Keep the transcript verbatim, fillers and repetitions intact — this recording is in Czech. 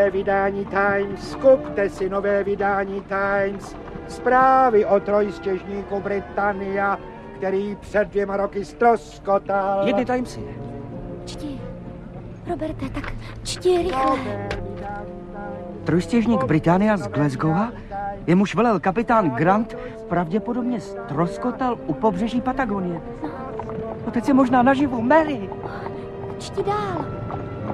Vydání Times, kupte si nové vydání Times. Zprávy o trojstěžníku Britannia, který před dvěma roky ztroskotal. Jedny Timesy. Čti. Roberte, tak čti rychle. Trojstěžník Britannia z Glasgowa, jemuž velel kapitán Grant, pravděpodobně ztroskotal u pobřeží Patagonie. No teď je možná naživu, Mary. Čti dál.